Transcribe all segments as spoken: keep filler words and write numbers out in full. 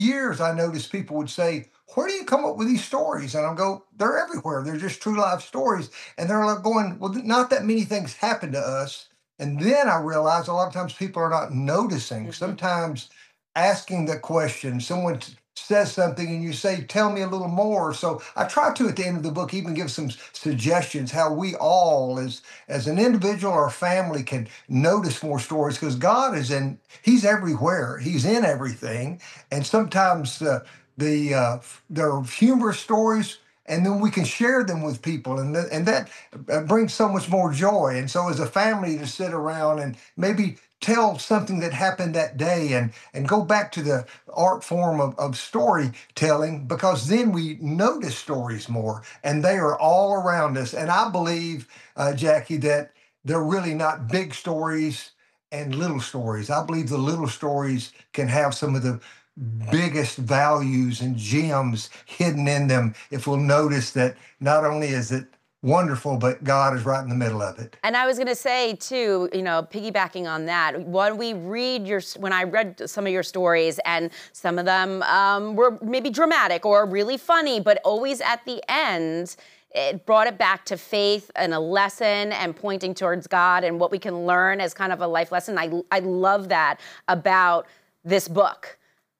years, I noticed people would say, "Where do you come up with these stories?" And I'll go, "They're everywhere. They're just true life stories." And they're like going, "Well, not that many things happen to us." And then I realized a lot of times people are not noticing. Mhm. Sometimes asking the question, someone t- says something and you say, "Tell me a little more." So I try to, at the end of the book, even give some s- suggestions how we all, as as an individual or family, can notice more stories, because God is in, He's everywhere. He's in everything. And sometimes uh, the uh, f- there are humorous stories, and then we can share them with people, and th- and that uh, brings so much more joy. And so, as a family, to sit around and maybe tell something that happened that day, and and go back to the art form of, of storytelling, because then we notice stories more, and they are all around us. And I believe, uh, Jackie, that they're really not big stories and little stories. I believe the little stories can have some of the biggest values and gems hidden in them, if we'll notice that not only is it wonderful, but God is right in the middle of it. And I was gonna say too, you know, piggybacking on that, when we read your, when I read some of your stories, and some of them um, were maybe dramatic or really funny, but always at the end, it brought it back to faith and a lesson and pointing towards God and what we can learn as kind of a life lesson. I I love that about this book.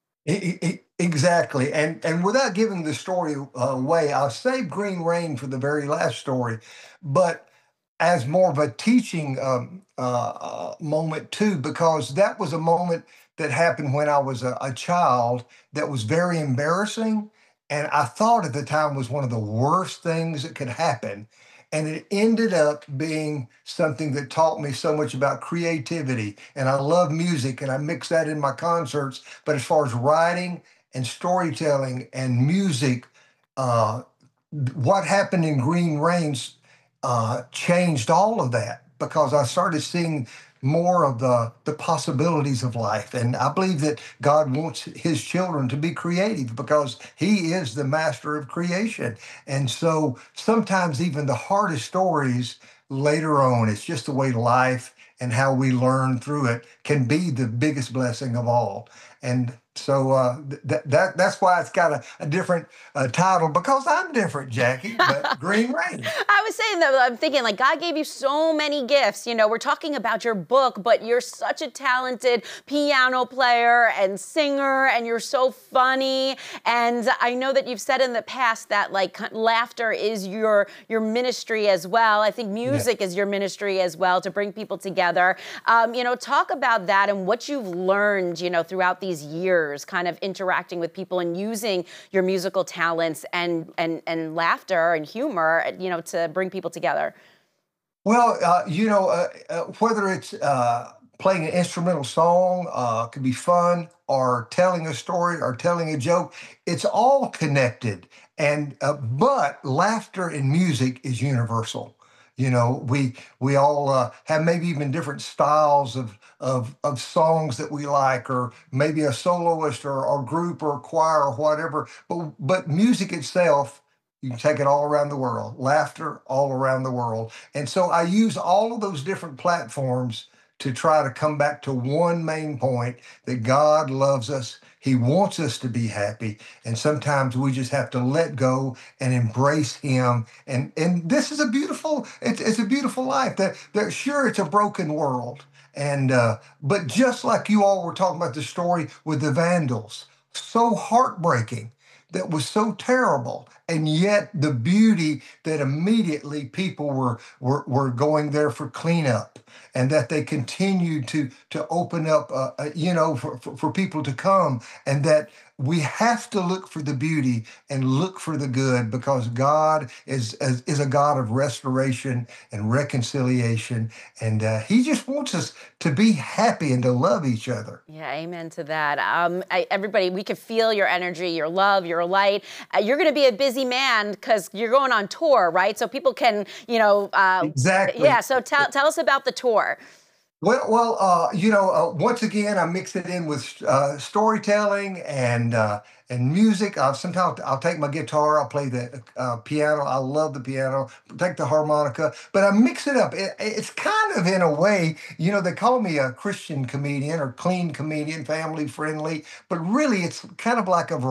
E- e- e- Exactly. And and without giving the story uh, away, I'll save Green Rain for the very last story, but as more of a teaching um, uh, uh, moment too, because that was a moment that happened when I was a, a child, that was very embarrassing, and I thought at the time was one of the worst things that could happen. And it ended up being something that taught me so much about creativity. And I love music, and I mix that in my concerts. But as far as writing and storytelling and music, uh, what happened in Green Range uh, changed all of that, because I started seeing more of the the possibilities of life. And I believe that God wants His children to be creative, because He is the master of creation. And so sometimes even the hardest stories later on, it's just the way life and how we learn through it can be the biggest blessing of all. And so uh, th- that that that's why it's got a, a different uh, title, because I'm different, Jackie. But Green Rain. I was saying that I'm thinking like God gave you so many gifts. You know, we're talking about your book, but you're such a talented piano player and singer, and you're so funny. And I know that you've said in the past that like k- laughter is your your ministry as well. I think Yeah. music is your ministry as well, to bring people together. Um, you know, talk about that and what you've learned, you know, throughout these years, kind of interacting with people and using your musical talents and and and laughter and humor, you know, to bring people together. Well, uh, you know, uh, uh, whether it's uh, playing an instrumental song, uh, could be fun, or telling a story, or telling a joke. It's all connected. And uh, but laughter in music is universal. You know, we we all uh, have maybe even different styles of of of songs that we like, or maybe a soloist, or, or group, or choir, or whatever. But but music itself, you can take it all around the world. Laughter all around the world. And so I use all of those different platforms to try to come back to one main point, that God loves us. He wants us to be happy. And sometimes we just have to let go and embrace Him. And and this is a beautiful, it's, it's a beautiful life. That, that sure, it's a broken world. And uh, but just like you all were talking about the story with the vandals, so heartbreaking, that was so terrible, and yet the beauty that immediately people were were, were going there for cleanup, and that they continued to to open up, uh, uh, you know, for, for, for people to come. And that we have to look for the beauty and look for the good, because God is is, is a God of restoration and reconciliation. And uh, He just wants us to be happy and to love each other. Yeah, amen to that. Um, I, everybody, we can feel your energy, your love, your light. Uh, you're going to be a busy man because you're going on tour, right? So people can, you know, uh, yeah. Exactly. So tell tell us about the tour. Well, well, uh, you know, uh, once again, I mix it in with uh, storytelling and uh, and music. Uh, sometimes I'll take my guitar, I'll play the uh, piano. I love the piano. Take the harmonica, but I mix it up. It, it's kind of in a way, you know, they call me a Christian comedian or clean comedian, family friendly, but really, it's kind of like a